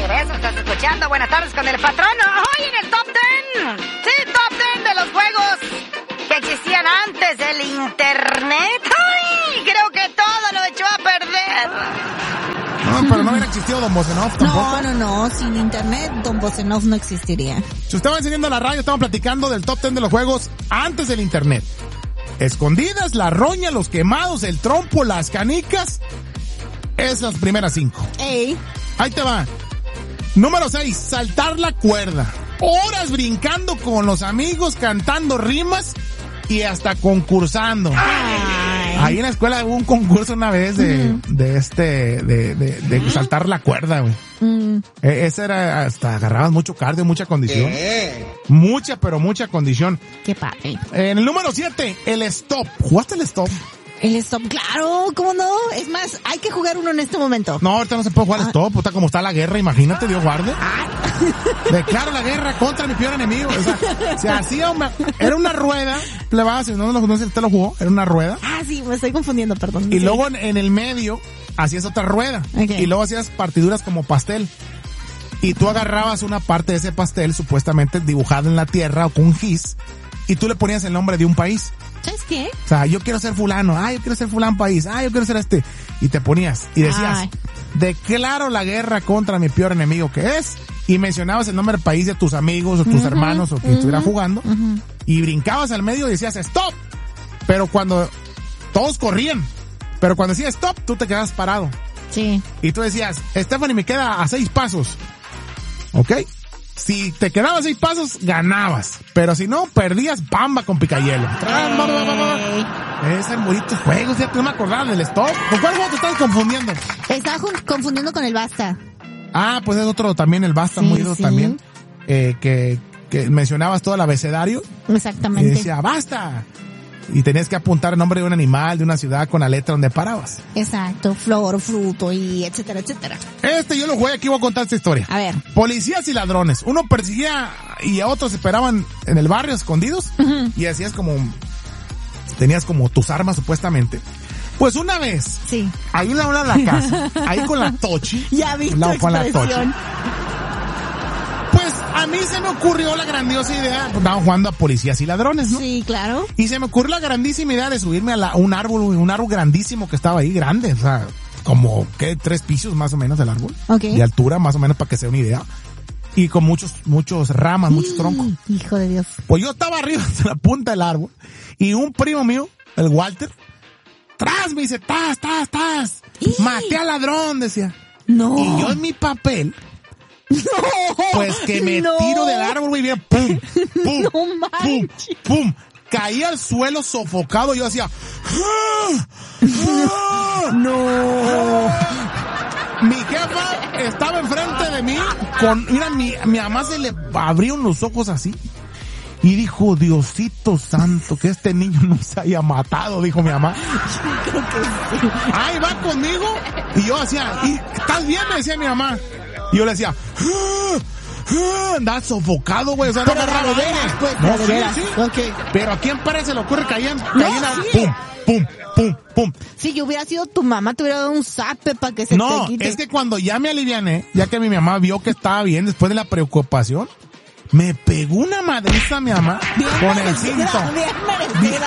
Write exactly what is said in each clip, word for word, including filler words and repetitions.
regreso, estás escuchando Buenas Tardes con el Patrón. Hoy en el Top Ten. Sí, Top Ten de los juegos que existían antes del Internet. ¡Ay! Creo que todo lo echó a perder. No, pero no hubiera existido Don Bosenov tampoco. No, no, no. Sin Internet, Don Bosenov no existiría. Si usted va encendiendo la radio, estamos platicando del Top Ten de los juegos antes del Internet. Escondidas, la roña, los quemados, el trompo, las canicas. Esas primeras cinco. Ey. Ahí te va. Número seis, saltar la cuerda. Horas brincando con los amigos, cantando rimas y hasta concursando. Ay. Ahí en la escuela hubo un concurso una vez de, mm. de este, de, de, de mm. saltar la cuerda, güey. Mm. E- ese era, hasta agarrabas mucho cardio, mucha condición. ¿Qué? Mucha, pero mucha condición. Qué padre. En el número siete, el stop. ¿Jugaste el stop? El stop, claro, ¿cómo no? Es más, hay que jugar uno en este momento. No, ahorita no se puede jugar ah. stop, puta, como está la guerra, imagínate, Dios guarde. Ah. Declaro la guerra contra mi peor enemigo. O sea, se hacía una, era una rueda, le vas, no, no, no sé si te lo jugó, era una rueda. Ah, sí, me estoy confundiendo, perdón. Y sí. luego en, en el medio hacías otra rueda. Okay. Y luego hacías partiduras como pastel. Y tú agarrabas una parte de ese pastel, supuestamente dibujada en la tierra o con un gis, y tú le ponías el nombre de un país. ¿Sabes qué? O sea, yo quiero ser fulano, ah, yo quiero ser fulano país, ah, yo quiero ser este. Y te ponías, y decías, Ay. declaro la guerra contra mi peor enemigo que es, y mencionabas el nombre del país de tus amigos o tus uh-huh, hermanos o quien uh-huh, estuviera jugando, uh-huh. y brincabas al medio y decías, stop. Pero cuando todos corrían, pero cuando decías stop, tú te quedabas parado. Sí. Y tú decías, Stephanie, me queda a seis pasos. ¿Ok? Si te quedabas seis pasos, ganabas. Pero si no, perdías bamba con picayelo. Esos bonitos juegos, ya no me acordaba del stop. ¿Con cuál juego te estás confundiendo? Estaba confundiendo con el Basta. Ah, pues es otro también, el Basta, sí, muy sí. también. Eh, que, que mencionabas todo el abecedario. Exactamente. Y decía, basta. Y tenías que apuntar el nombre de un animal, de una ciudad con la letra donde parabas. Exacto, flor, fruto y etcétera, etcétera. Este yo lo jugué, aquí voy a contar esta historia. A ver. Policías y ladrones. Uno perseguía y a otros esperaban en el barrio escondidos. Uh-huh. Y hacías como, tenías como tus armas supuestamente. Pues una vez. Sí. Ahí en la hora de la casa, ahí con la tochi. Ya vi tu expresión. Pues a mí se me ocurrió la grandiosa idea, pues estaban jugando a policías y ladrones, ¿no? Sí, claro. Y se me ocurrió la grandísima idea de subirme a la, un árbol, un árbol grandísimo que estaba ahí, grande, o sea, como, ¿qué? Tres pisos más o menos del árbol. Ok. De altura, más o menos, para que sea una idea. Y con muchos, muchos ramas, muchos troncos. Hijo de Dios. Pues yo estaba arriba de la punta del árbol, y un primo mío, el Walter, tras me dice, tas, tas, tas, maté al ladrón, decía. No. Y yo en mi papel, no, pues que me no. tiro del árbol, güey, bien, pum, pum, no pum, pum, caí al suelo sofocado, yo hacía, ¡ah! ¡ah! No. Mi jefa estaba enfrente de mí, con, mira, mi, mi mamá se le abrieron los ojos así, y dijo, Diosito santo, que este niño no se haya matado, dijo mi mamá. Creo que sí. Ahí va conmigo, y yo hacía, ¿estás bien? Me decía mi mamá. Y yo le decía, ¡ah! ¡ah! Andaba sofocado, güey, o sea, no agarraba aire. Pues, no, sí, veras. sí. Okay. Pero ¿a quién parece se le ocurre caían, no, caían a, sí. pum, pum, pum, pum? Si yo hubiera sido tu mamá, te hubiera dado un zape para que se no, te quite. No, es que cuando ya me aliviané, ya que mi mamá vio que estaba bien después de la preocupación, me pegó una madriza a mi mamá bien con merecida, el cinto. Bien merecida.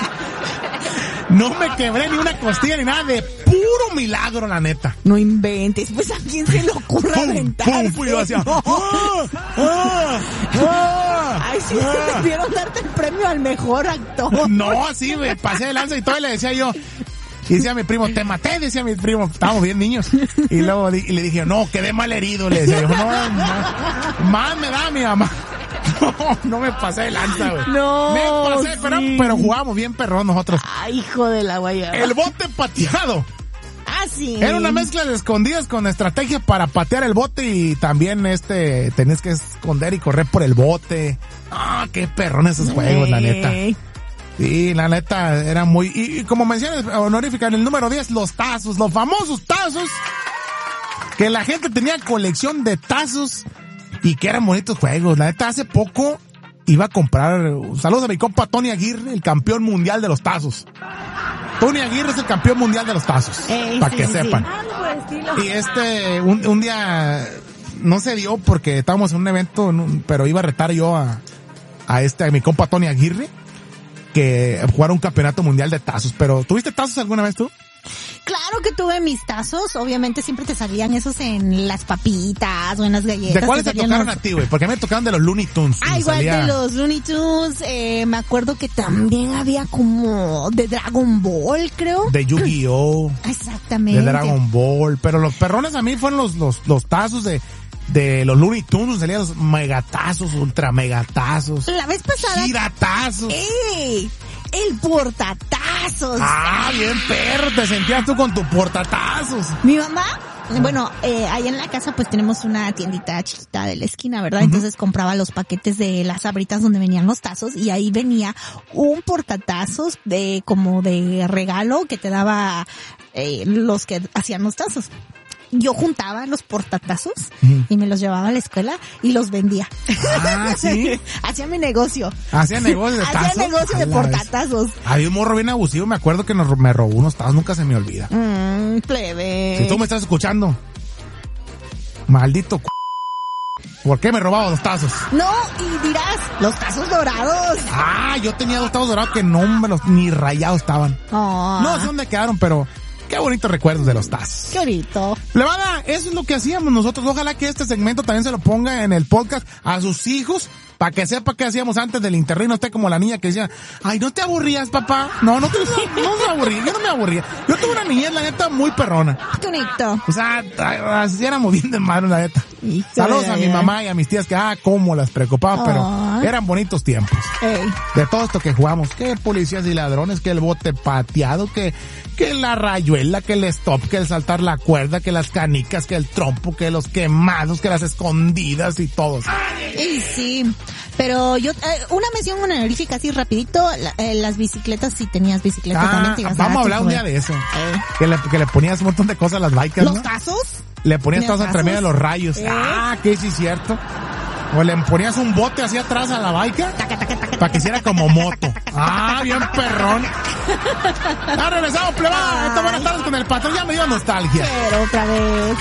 No me quebré ni una costilla ni nada, de puro milagro, la neta. No inventes, pues a quién se le ocurre aventar. Pum, yo hacía, no. ¡ah! ¡ah! ¡ah! Ay, sí, ah. debieron darte el premio al mejor actor. No, sí, me pasé de lanza y todo, y le decía yo, y decía a mi primo, te maté, decía mi primo, estábamos bien niños. Y luego y le dije, no, quedé mal herido, le decía yo, no, no, más me da mi mamá. No, no me pasé de lanza, güey. No. Me pasé, sí. pero, pero jugábamos bien perrón nosotros. Ay, hijo de la guayaba. El bote pateado. Ah, sí. Era una mezcla de escondidas con estrategia para patear el bote y también este, tenés que esconder y correr por el bote. Ah, qué perrón esos juegos, la neta. Sí, la neta, era muy, y, y como mencionas honorífica en el número diez, los tazos, los famosos tazos, que la gente tenía colección de tazos y que eran bonitos juegos. La neta, hace poco iba a comprar, saludos a mi compa Tony Aguirre, el campeón mundial de los tazos. Tony Aguirre es el campeón mundial de los tazos, para sí, que sí, sepan. sí. Y este, un, un día no se dio porque estábamos en un evento, en un, pero iba a retar yo a, a este, a mi compa Tony Aguirre, que jugara un campeonato mundial de tazos. Pero, ¿tuviste tazos alguna vez tú? Claro que tuve mis tazos, obviamente siempre te salían esos en las papitas o en las galletas. ¿De cuáles te tocaron los... a ti, güey? Porque a mí me tocaron de los Looney Tunes. Ah, igual salía... de los Looney Tunes, eh, me acuerdo que también había como de Dragon Ball, creo. De Yu-Gi-Oh! Exactamente. De Dragon Ball, pero los perrones a mí fueron los, los, los tazos de... De los Looney Tunes salían los megatazos, ultra megatazos. La vez pasada. Giratazos. ¡Ey! El portatazos. Ah, bien perro, te sentías tú con tu portatazos. Mi mamá, bueno, eh, ahí en la casa pues tenemos una tiendita chiquita de la esquina, ¿verdad? Uh-huh. Entonces compraba los paquetes de las Sabritas donde venían los tazos y ahí venía un portatazos de como de regalo que te daba eh, los que hacían los tazos. Yo juntaba los portatazos uh-huh. y me los llevaba a la escuela y los vendía. Ah, ¿sí? Hacía mi negocio. ¿Hacía negocio de tazos? Hacía negocio de portatazos. Había un morro bien abusivo, me acuerdo que nos, me robó unos tazos, nunca se me olvida. Mmm, plebe. Si tú me estás escuchando, maldito c... ¿Por qué me robaba los tazos? No, y dirás, los tazos dorados. Ah, yo tenía dos tazos dorados que no me los, ni rayados estaban. Oh. No sé dónde quedaron, pero... Qué bonitos recuerdos de los tazos. Qué bonito. Levada, eso es lo que hacíamos nosotros. Ojalá que este segmento también se lo ponga en el podcast a sus hijos, para que sepa qué hacíamos antes del internet y no esté como la niña que decía, ay, ¿no te aburrías, papá? No, no, te, no, no me aburría, yo no me aburría. Yo tuve una niñez, la neta, muy perrona. Qué bonito. O sea, así éramos bien de madre, la neta. Hijo Saludos a mi mamá y a mis tías que, ah, cómo las preocupaba, oh. pero eran bonitos tiempos. Ey. De todo esto que jugamos, que policías y ladrones, que el bote pateado, que, que la rayuela, que el stop, que el saltar la cuerda, que las canicas, que el trompo, que los quemados, que las escondidas y todo. Y sí, pero yo, eh, una mención honorífica así rapidito, la, eh, las bicicletas, si tenías bicicleta ah, también. Te vamos a hablar un día de eso. Eh. Que, le, que le ponías un montón de cosas a las bikes, ¿Los ¿no? tazos? Le ponías tazos entre medio de los rayos. Eh. Ah, que sí es cierto. O le ponías un bote así atrás a la bike para que hiciera como moto. Ah, bien perrón. Ah, regresamos, plebada. Esta buenas tardes con el patrón. Ya me dio nostalgia. Pero otra vez.